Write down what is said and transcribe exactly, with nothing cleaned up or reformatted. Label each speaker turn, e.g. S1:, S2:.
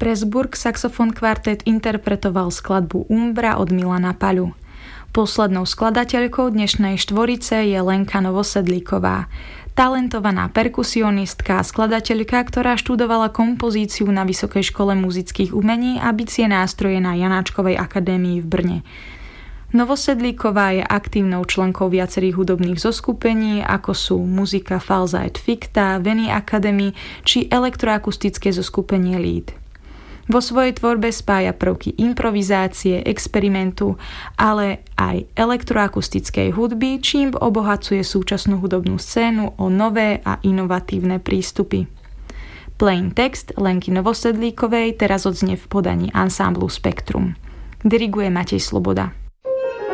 S1: Pressburg saxofón kvartet interpretoval skladbu Umbra od Milana Paľu. Poslednou skladateľkou dnešnej štvorice je Lenka Novosedlíková, talentovaná perkusionistka a skladateľka, ktorá študovala kompozíciu na Vysokej škole muzických umení a bicie nástroje na Janáčkovej akadémii v Brne. Novosedlíková je aktívnou členkou viacerých hudobných zoskupení, ako sú Muzika Falsa et Ficta, Veni Academy či elektroakustické zoskupenie Lied. Vo svojej tvorbe spája prvky improvizácie, experimentu, ale aj elektroakustickej hudby, čím obohacuje súčasnú hudobnú scénu o nové a inovatívne prístupy. Plain text Lenky Novosedlíkovej teraz odznie v podaní ansámblu Spektrum. Diriguje Matej Sloboda.